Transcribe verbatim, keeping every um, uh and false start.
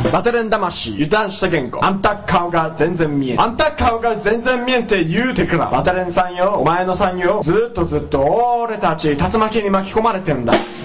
バテレン魂油断した健康。あんた顔が全然見えん。あんた顔が全然見えんって言うてくら。バテレンさんよ、お前のさんよ、ずっとずっと俺たち竜巻に巻き込まれてんだ。